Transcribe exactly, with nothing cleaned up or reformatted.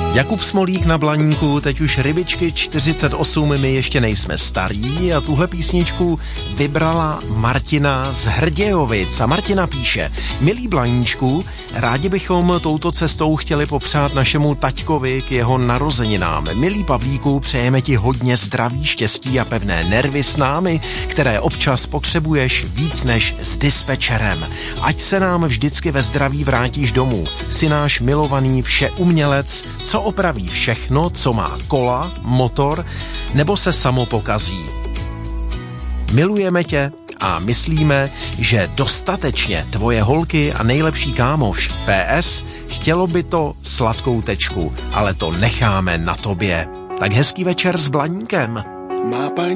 Jakub Smolík na Blaníku, teď už rybičky čtyřicet osm, my ještě nejsme starí, a tuhle písničku vybrala Martina z Hrdějovic. A Martina píše: milý Blaníčku, rádi bychom touto cestou chtěli popřát našemu taťkovi k jeho narozeninám. Milý Pavlíku, přejeme ti hodně zdraví, štěstí a pevné nervy s námi, které občas potřebuješ víc než s dispečerem. Ať se nám vždycky ve zdraví vrátíš domů. Jsi náš milovaný všeumělec, co opraví všechno, co má kola, motor, nebo se samo pokazí. Milujeme tě a myslíme, že dostatečně tvoje holky a nejlepší kámoš. P S. Chtělo by to sladkou tečku, ale to necháme na tobě. Tak hezký večer s Blaníkem. Má paní